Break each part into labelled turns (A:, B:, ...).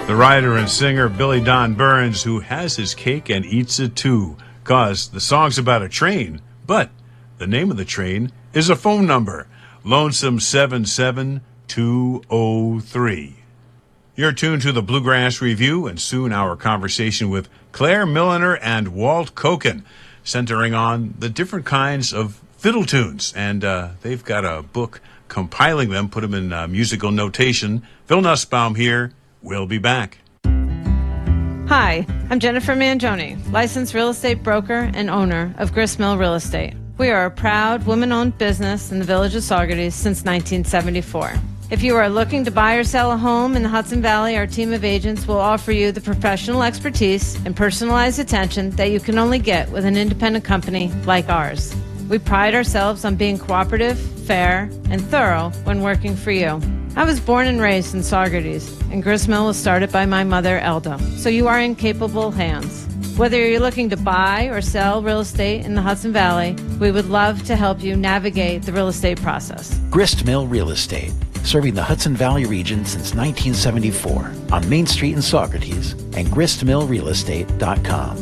A: The writer and singer Billy Don Burns, who has his cake and eats it too, 'cause the song's about a train, but the name of the train is a phone number, Lonesome 77203. You're tuned to the Bluegrass Review, and soon our conversation with Claire Milliner and Walt Koken, centering on the different kinds of fiddle tunes. And they've got a book compiling them, put them in musical notation. Phil Nussbaum here. We'll be back.
B: Hi, I'm Jennifer Mangione, licensed real estate broker and owner of Gristmill Real Estate. We are a proud woman-owned business in the village of Saugerties since 1974. If you are looking to buy or sell a home in the Hudson Valley, our team of agents will offer you the professional expertise and personalized attention that you can only get with an independent company like ours. We pride ourselves on being cooperative, fair, and thorough when working for you. I was born and raised in Saugerties, and Gristmill was started by my mother, Elda, so you are in capable hands. Whether you're looking to buy or sell real estate in the Hudson Valley, we would love to help you navigate the real estate process.
C: Gristmill Real Estate, serving the Hudson Valley region since 1974 on Main Street in Saugerties and gristmillrealestate.com.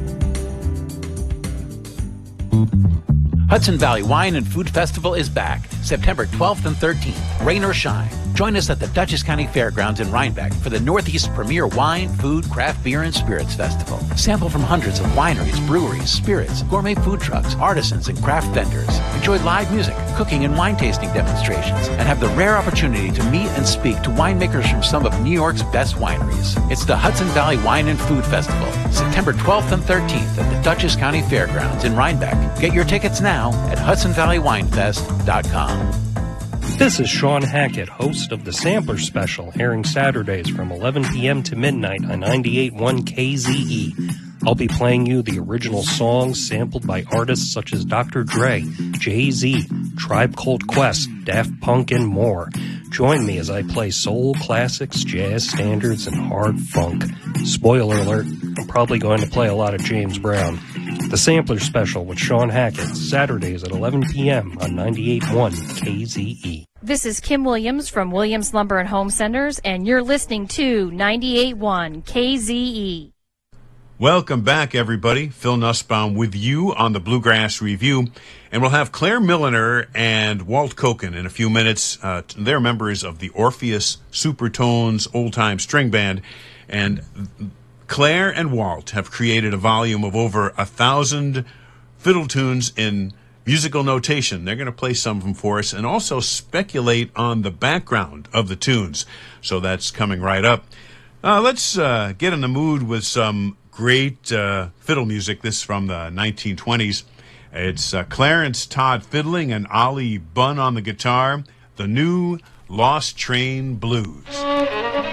C: Hudson Valley Wine and Food Festival is back, September 12th and 13th, rain or shine. Join us at the Dutchess County Fairgrounds in Rhinebeck for the Northeast's premier wine, food, craft beer, and spirits festival. Sample from hundreds of wineries, breweries, spirits, gourmet food trucks, artisans, and craft vendors. Enjoy live music, cooking, and wine tasting demonstrations, and have the rare opportunity to meet and speak to winemakers from some of New York's best wineries. It's the Hudson Valley Wine and Food Festival, September 12th and 13th at the Dutchess County Fairgrounds in Rhinebeck. Get your tickets now at HudsonValleyWinefest.com.
D: This is Sean Hackett, host of the Sampler Special, airing Saturdays from 11 p.m. to midnight on 98.1 KZE. I'll be playing you the original songs sampled by artists such as Dr. Dre, Jay-Z, Tribe Called Quest, Daft Punk, and more. Join me as I play soul classics, jazz standards, and hard funk. Spoiler alert, I'm probably going to play a lot of James Brown. The Sampler Special with Sean Hackett, Saturdays at 11 p.m. on 98.1 KZE.
E: This is Kim Williams from Williams Lumber and Home Centers, and you're listening to 98.1 KZE.
A: Welcome back, everybody. Phil Nussbaum with you on the Bluegrass Review. And we'll have Claire Milliner and Walt Koken in a few minutes. They're members of the Orpheus Supertones Old-Time String Band. And Claire and Walt have created a volume of over 1,000 fiddle tunes in musical notation. They're going to play some of them for us and also speculate on the background of the tunes. So that's coming right up. Let's get in the mood with some great fiddle music. This is from the 1920s. It's Clarence Todd fiddling and Ollie Bunn on the guitar. The New Lost Train Blues.